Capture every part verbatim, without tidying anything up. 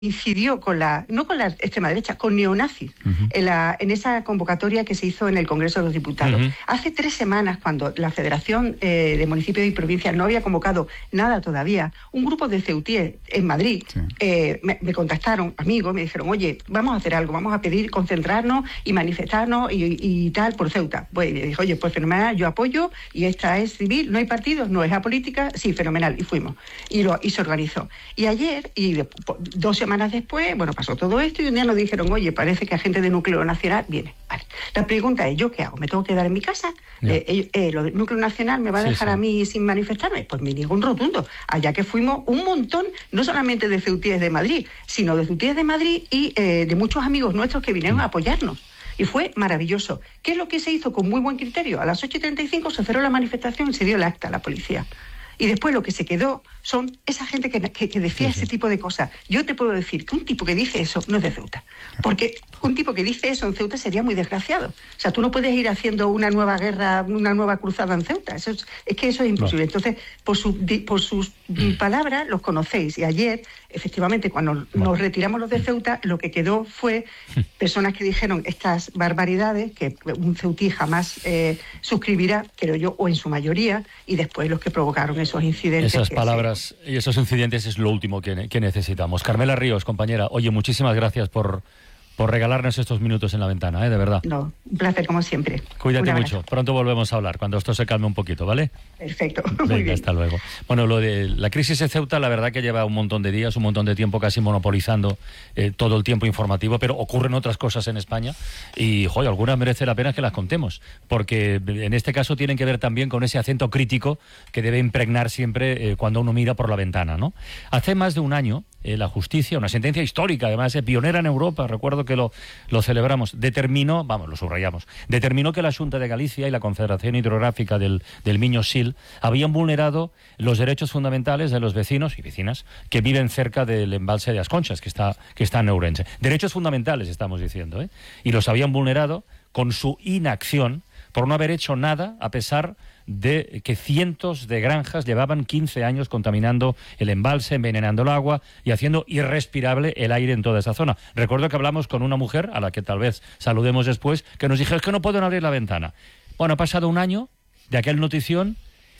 incidió con la, no con la extrema derecha, con neonazis, uh-huh. en, la, en esa convocatoria que se hizo en el Congreso de los Diputados. Uh-huh. Hace tres semanas, cuando la Federación eh, de Municipios y Provincias no había convocado nada todavía, un grupo de ceutíes en Madrid sí. eh, me, me contactaron, amigos, me dijeron, oye, vamos a hacer algo, vamos a pedir concentrarnos y manifestarnos y, y tal por Ceuta. Pues y dije, oye, pues fenomenal, yo apoyo, y esta es civil, no hay partidos, no es apolítica, sí, fenomenal, y fuimos. Y, lo, y se organizó. Y ayer, y de, dos semanas semanas después, bueno, pasó todo esto y un día nos dijeron, oye, parece que agente de Núcleo Nacional viene. Vale. La pregunta es, ¿yo qué hago? ¿Me tengo que quedar en mi casa? Eh, eh, eh, ¿Lo del Núcleo Nacional me va a dejar sí, sí. a mí sin manifestarme? Pues me niego un rotundo. Allá que fuimos un montón, no solamente de ceutíes de Madrid, sino de ceutíes de Madrid y eh, de muchos amigos nuestros que vinieron mm. a apoyarnos. Y fue maravilloso. ¿Qué es lo que se hizo con muy buen criterio? A las ocho y treinta y cinco se cerró la manifestación y se dio el acta a la policía. Y después lo que se quedó son esa gente que, que, que decía sí, sí. ese tipo de cosas. Yo te puedo decir que un tipo que dice eso no es de Ceuta. Porque un tipo que dice eso en Ceuta sería muy desgraciado. O sea, tú no puedes ir haciendo una nueva guerra, una nueva cruzada en Ceuta. Eso es, es que eso es imposible. No. Entonces, por, su, por sus mm. palabras los conocéis. Y ayer, efectivamente, cuando bueno. nos retiramos los de Ceuta, lo que quedó fue personas que dijeron estas barbaridades que un ceutí jamás eh, suscribirá, creo yo, o en su mayoría, y después los que provocaron esos incidentes. Esas palabras se... y esos incidentes es lo último que, que necesitamos. Carmela Ríos, compañera, oye, muchísimas gracias por, por regalarnos estos minutos en la ventana, ¿eh? De verdad. No, un placer como siempre. Cuídate mucho. Pronto volvemos a hablar, cuando esto se calme un poquito, ¿vale? Perfecto. Venga, muy bien. Hasta luego. Bueno, lo de la crisis de Ceuta, la verdad que lleva un montón de días, un montón de tiempo casi monopolizando eh, todo el tiempo informativo, pero ocurren otras cosas en España y, joder, algunas merece la pena que las contemos, porque en este caso tienen que ver también con ese acento crítico que debe impregnar siempre eh, cuando uno mira por la ventana, ¿no? Hace más de un año, eh, la justicia, una sentencia histórica, además eh, pionera en Europa, recuerdo que lo, lo celebramos, determinó, vamos, lo subrayamos, determinó que la Xunta de Galicia y la Confederación Hidrográfica del, del Miño-Sil habían vulnerado los derechos fundamentales de los vecinos y vecinas que viven cerca del embalse de As Conchas, que está, que está en Ourense. Derechos fundamentales, estamos diciendo, ¿eh? Y los habían vulnerado con su inacción por no haber hecho nada, a pesar de que cientos de granjas llevaban quince años contaminando el embalse, envenenando el agua y haciendo irrespirable el aire en toda esa zona. Recuerdo que hablamos con una mujer, a la que tal vez saludemos después, que nos dijo, es que no pueden abrir la ventana. Bueno, ha pasado un año de aquel notición,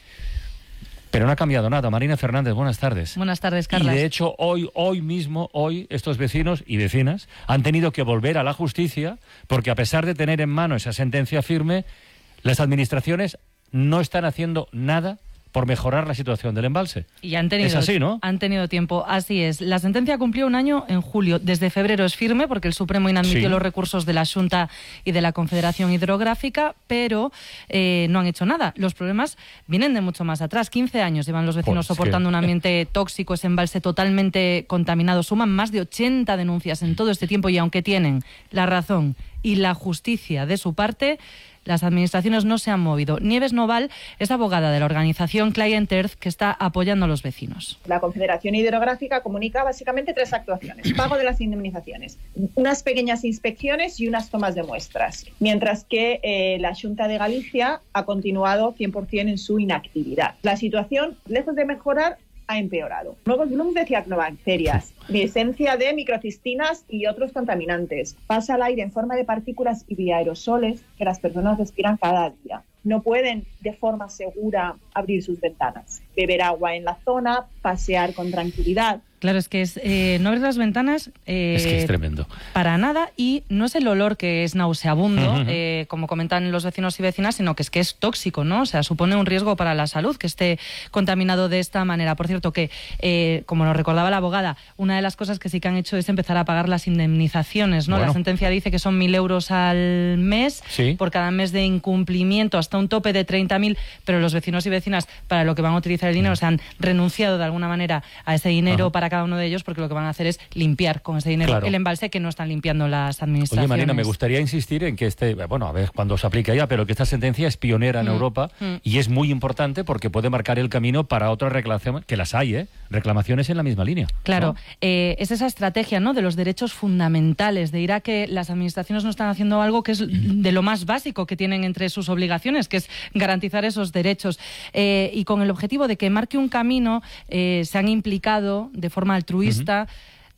pero no ha cambiado nada. Marina Fernández, buenas tardes. Buenas tardes, Carlas. Y de hecho, hoy, hoy mismo, hoy, estos vecinos y vecinas han tenido que volver a la justicia porque a pesar de tener en mano esa sentencia firme, las administraciones no están haciendo nada por mejorar la situación del embalse. Y han tenido, es así, ¿no? Han tenido tiempo, así es. La sentencia cumplió un año en julio. Desde febrero es firme porque el Supremo inadmitió sí. los recursos de la Xunta y de la Confederación Hidrográfica, pero eh, no han hecho nada. Los problemas vienen de mucho más atrás. quince años llevan los vecinos pues, soportando sí. un ambiente tóxico, ese embalse totalmente contaminado. Suman más de ochenta denuncias en todo este tiempo y aunque tienen la razón y la justicia de su parte, las administraciones no se han movido. Nieves Noval es abogada de la organización Client Earth que está apoyando a los vecinos. La Confederación Hidrográfica comunica básicamente tres actuaciones. Pago de las indemnizaciones, unas pequeñas inspecciones y unas tomas de muestras. Mientras que eh, la Xunta de Galicia ha continuado cien por ciento en su inactividad. La situación, lejos de mejorar, ha empeorado. Nuevos volúmenes de cianobacterias, presencia de microcistinas y otros contaminantes. Pasa al aire en forma de partículas y de aerosoles que las personas respiran cada día. No pueden de forma segura abrir sus ventanas, beber agua en la zona, pasear con tranquilidad. Claro, es que es, eh, no abrir las ventanas eh, es que es tremendo. Para nada, y no es el olor que es nauseabundo, uh-huh. eh, como comentan los vecinos y vecinas, sino que es que es tóxico, ¿no? O sea, supone un riesgo para la salud que esté contaminado de esta manera. Por cierto, que, eh, como nos recordaba la abogada, una de las cosas que sí que han hecho es empezar a pagar las indemnizaciones, ¿no? Bueno. La sentencia dice que son mil euros al mes, ¿sí? Por cada mes de incumplimiento, hasta un tope de treinta mil, pero los vecinos y vecinas, para lo que van a utilizar el dinero, uh-huh. se han renunciado de alguna manera a ese dinero uh-huh. para cada uno de ellos, porque lo que van a hacer es limpiar con ese dinero claro. el embalse que no están limpiando las administraciones. Oye, Marina, me gustaría insistir en que este, bueno, a ver cuándo se aplica ya, pero que esta sentencia es pionera en mm. Europa mm. y es muy importante porque puede marcar el camino para otras reclamaciones, que las hay, ¿eh? Reclamaciones en la misma línea. Claro, ¿no? eh, es esa estrategia, ¿no?, de los derechos fundamentales, de ir a que las administraciones no están haciendo algo que es de lo más básico que tienen entre sus obligaciones, que es garantizar esos derechos. Eh, y con el objetivo de que marque un camino, eh, se han implicado de forma altruista Uh-huh.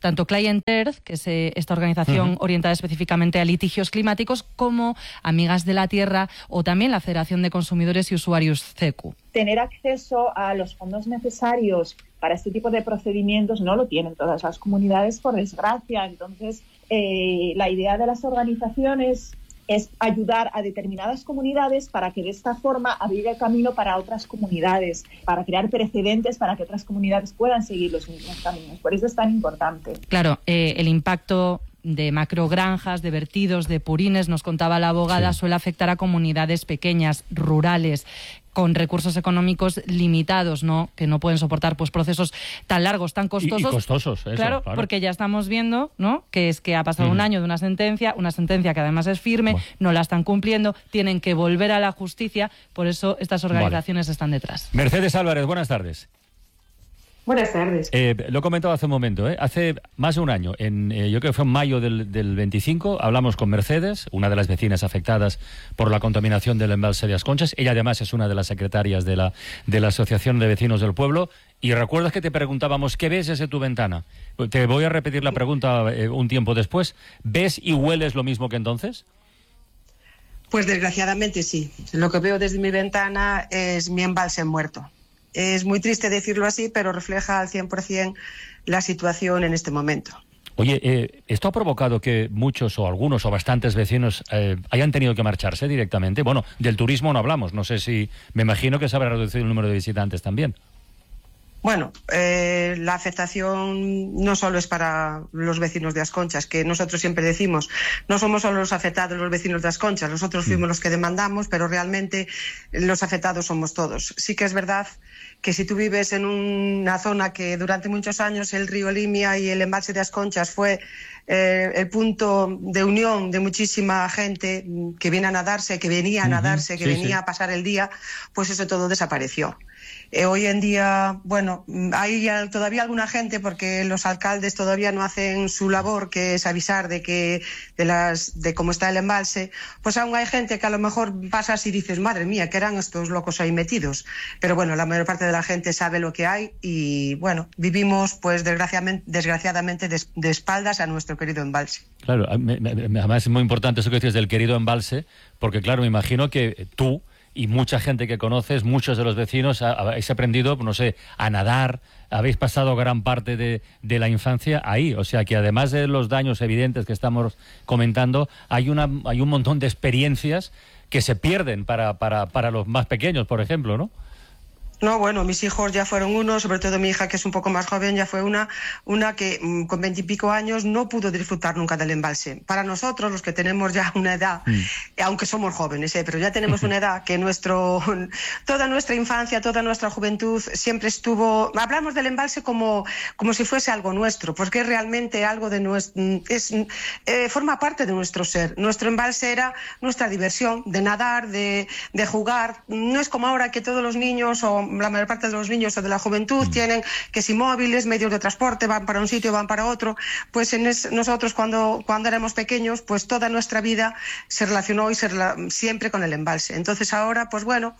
tanto Client Earth, que es eh, esta organización uh-huh. orientada específicamente a litigios climáticos, como Amigas de la Tierra o también la Federación de Consumidores y Usuarios C E C U. Tener acceso a los fondos necesarios para este tipo de procedimientos no lo tienen todas las comunidades, por desgracia. Entonces, eh, la idea de las organizaciones es ayudar a determinadas comunidades para que de esta forma abrir el camino para otras comunidades, para crear precedentes para que otras comunidades puedan seguir los mismos caminos. Por eso es tan importante. Claro, eh, el impacto de macrogranjas, de vertidos, de purines, nos contaba la abogada, sí. suele afectar a comunidades pequeñas, rurales, con recursos económicos limitados, ¿no? Que no pueden soportar pues procesos tan largos, tan costosos. Y, y costosos, eso, claro, claro, porque ya estamos viendo, ¿no? Que es que ha pasado mm. un año de una sentencia, una sentencia que además es firme, bueno. no la están cumpliendo, tienen que volver a la justicia, por eso estas organizaciones vale. están detrás. Mercedes Álvarez, buenas tardes. Buenas tardes. Eh, lo he comentado hace un momento, ¿eh? Hace más de un año, en, eh, yo creo que fue en mayo del, del veinticinco, hablamos con Mercedes, una de las vecinas afectadas por la contaminación del embalse de Asconchas. Ella además es una de las secretarias de la, de la Asociación de Vecinos del Pueblo. Y recuerdas que te preguntábamos, ¿qué ves desde tu ventana? Te voy a repetir la pregunta eh, un tiempo después. ¿Ves y hueles lo mismo que entonces? Pues desgraciadamente sí. Lo que veo desde mi ventana es mi embalse muerto. Es muy triste decirlo así, pero refleja al cien por ciento la situación en este momento. Oye, eh, ¿esto ha provocado que muchos o algunos o bastantes vecinos eh, hayan tenido que marcharse directamente? Bueno, del turismo no hablamos, no sé si... Me imagino que se habrá reducido el número de visitantes también. Bueno, eh, la afectación no solo es para los vecinos de Asconchas, que nosotros siempre decimos, no somos solo los afectados los vecinos de Asconchas, nosotros fuimos los que demandamos, pero realmente los afectados somos todos. Sí que es verdad que si tú vives en una zona que durante muchos años el río Limia y el embalse de Asconchas fue eh, el punto de unión de muchísima gente que viene a nadarse, que venía a nadarse, que sí, venía sí. a pasar el día, pues eso todo desapareció. Eh, hoy en día, bueno, hay todavía alguna gente, porque los alcaldes todavía no hacen su labor, que es avisar de que de las de cómo está el embalse, pues aún hay gente que a lo mejor pasas y dices, madre mía, ¿qué eran estos locos ahí metidos? Pero bueno, la mayor parte de la gente sabe lo que hay y, bueno, vivimos, pues desgraciadamente, desgraciadamente de, de espaldas a nuestro querido embalse. Claro, me, me, además es muy importante eso que dices del querido embalse, porque claro, me imagino que tú y mucha gente que conoces, muchos de los vecinos, habéis aprendido, no sé, a nadar, habéis pasado gran parte de, de la infancia ahí. O sea que además de los daños evidentes que estamos comentando, hay, una, hay un montón de experiencias que se pierden para, para, para los más pequeños, por ejemplo, ¿no? No, bueno, mis hijos ya fueron uno, sobre todo mi hija, que es un poco más joven, ya fue una, una que mmm, con veintipico años no pudo disfrutar nunca del embalse. Para nosotros, los que tenemos ya una edad, mm. aunque somos jóvenes, ¿eh? pero ya tenemos una edad que nuestro, toda nuestra infancia, toda nuestra juventud siempre estuvo... Hablamos del embalse como, como si fuese algo nuestro, porque es realmente algo de nuestro... Es, eh, forma parte de nuestro ser. Nuestro embalse era nuestra diversión, de nadar, de, de jugar. No es como ahora que todos los niños o la mayor parte de los niños o de la juventud mm. tienen que si móviles, medios de transporte, van para un sitio, van para otro. Pues en es, nosotros cuando, cuando éramos pequeños, pues toda nuestra vida se relacionó y se rela, siempre con el embalse. Entonces ahora, pues bueno,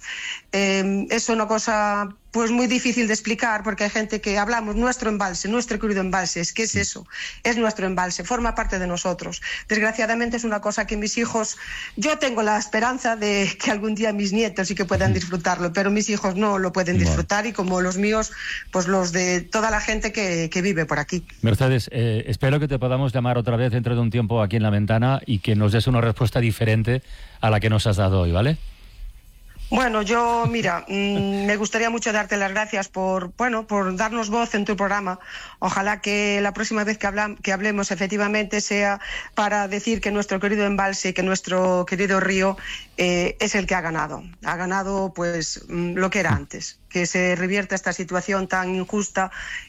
eh, es una cosa pues muy difícil de explicar, porque hay gente que hablamos nuestro embalse, nuestro querido embalse, es que es eso, es nuestro embalse, forma parte de nosotros. Desgraciadamente es una cosa que mis hijos, yo tengo la esperanza de que algún día mis nietos sí que puedan disfrutarlo, pero mis hijos no lo pueden disfrutar, y como los míos, pues los de toda la gente que, que vive por aquí. Mercedes, eh, espero que te podamos llamar otra vez dentro de un tiempo aquí en La Ventana y que nos des una respuesta diferente a la que nos has dado hoy, ¿vale? Bueno, yo, mira, mmm, me gustaría mucho darte las gracias por, bueno, por darnos voz en tu programa. Ojalá que la próxima vez que, habla, que hablemos efectivamente sea para decir que nuestro querido embalse, que nuestro querido río eh, es el que ha ganado. Ha ganado, pues, mmm, lo que era antes. Que se revierta esta situación tan injusta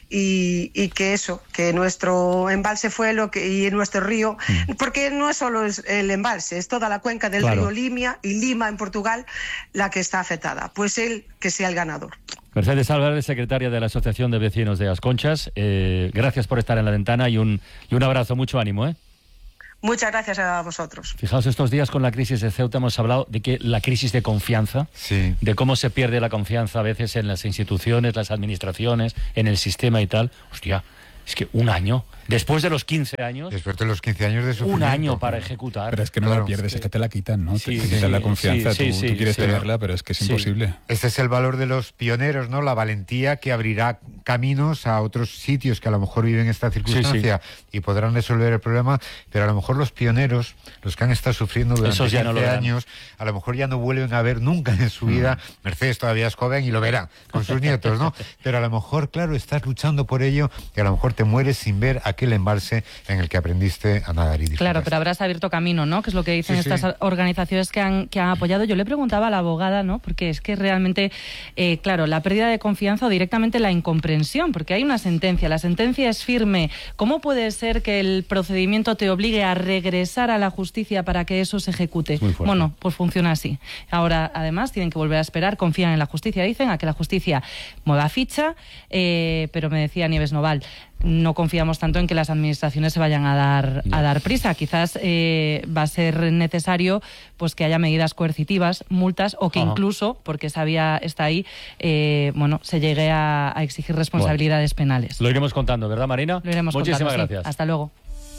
y, y que eso, que nuestro embalse fue lo que, y nuestro río, porque no es solo el embalse, es toda la cuenca del claro. río Limia y Lima en Portugal la que está afectada. Pues él que sea el ganador. Mercedes Álvarez, secretaria de la Asociación de Vecinos de Asconchas, eh, gracias por estar en La Ventana y un, y un abrazo, mucho ánimo, ¿eh? Muchas gracias a vosotros. Fijaos, estos días con la crisis de Ceuta hemos hablado de que la crisis de confianza, sí. de cómo se pierde la confianza a veces en las instituciones, las administraciones, en el sistema y tal. Hostia, Es que un año, después de los quince años... Después de los quince años de sufrimiento. Un año para ejecutar. Pero es que no Claro. la pierdes, es que te la quitan, ¿no? Sí, te quitan sí, la confianza, sí, tú, sí, tú quieres sí. tenerla, pero es que es Sí. imposible. Este es el valor de los pioneros, ¿no? La valentía que abrirá caminos a otros sitios que a lo mejor viven esta circunstancia y podrán resolver el problema, pero a lo mejor los pioneros, los que han estado sufriendo durante Esos ya no lo quince verán. años, a lo mejor ya no vuelven a ver nunca en su vida. Mercedes todavía es joven y lo verá con sus nietos, ¿no? Pero a lo mejor, claro, estás luchando por ello y a lo mejor te mueres sin ver aquel embalse en el que aprendiste a nadar y disfrutaste. Claro, pero habrás abierto camino, ¿no? Que es lo que dicen Sí, estas sí. organizaciones que han, que han apoyado. Yo le preguntaba a la abogada, ¿no? Porque es que realmente, eh, claro, la pérdida de confianza o directamente la incomprensión, porque hay una sentencia, la sentencia es firme. ¿Cómo puede ser que el procedimiento te obligue a regresar a la justicia para que eso se ejecute? Muy fuerte. Bueno, pues funciona así. Ahora, además, tienen que volver a esperar, confían en la justicia, dicen, a que la justicia mueva ficha, eh, pero me decía Nieves Noval, no confiamos tanto en que las administraciones se vayan a dar a dar prisa. Quizás eh, va a ser necesario pues que haya medidas coercitivas, multas o que Ajá. incluso, porque esa vía está ahí, eh, bueno, se llegue a, a exigir responsabilidades penales. Lo iremos contando, ¿verdad, Marina? Lo iremos Muchísimas contando, sí. gracias. Hasta luego.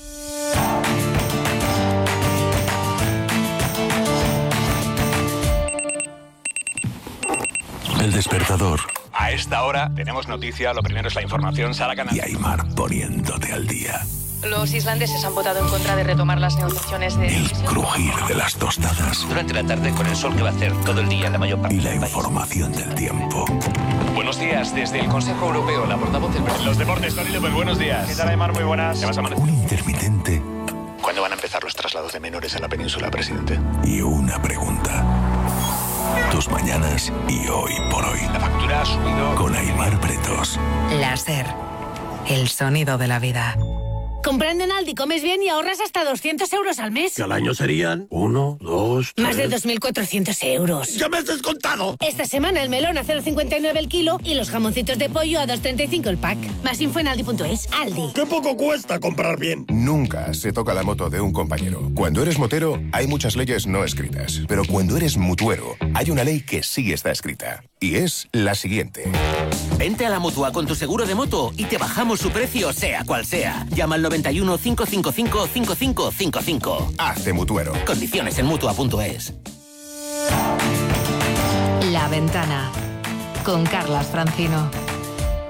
El despertador. A esta hora tenemos noticia, lo primero es la información, Sara Canal. Y Aimar poniéndote al día. Los islandeses han votado en contra de retomar las negociaciones de... El crujir de las tostadas. Durante la tarde con el sol que va a hacer todo el día en la mayor parte Y la del país. información del tiempo. Buenos días, desde el Consejo Europeo, la portavoz del presidente. Los deportes, Tony López, buenos días. ¿Qué tal, Aymar? Muy buenas. ¿Qué vas a amanecer? Un intermitente ¿Cuándo van a empezar los traslados de menores a la península, presidente? y una pregunta. Tus mañanas y hoy por hoy. La factura ha subido. Con Aimar Pretos. Láser. El sonido de la vida. Comprando en Aldi comes bien y ahorras hasta doscientos euros al mes. Que al año serían uno, dos, tres... Más de dos mil cuatrocientos euros. ¡Ya me has descontado! Esta semana el melón a cero coma cincuenta y nueve el kilo y los jamoncitos de pollo a dos coma treinta y cinco el pack. Más info en aldi punto es. Aldi. ¡Qué poco cuesta comprar bien! Nunca se toca la moto de un compañero. Cuando eres motero, hay muchas leyes no escritas. Pero cuando eres mutuero, hay una ley que sí está escrita. Y es la siguiente. Vente a la Mutua con tu seguro de moto y te bajamos su precio, sea cual sea. Llama al noventa y uno, cinco cinco cinco, cinco cinco cinco cinco. Hazte mutuero. Condiciones en mutua punto es. La Ventana. Con Carlas Francino.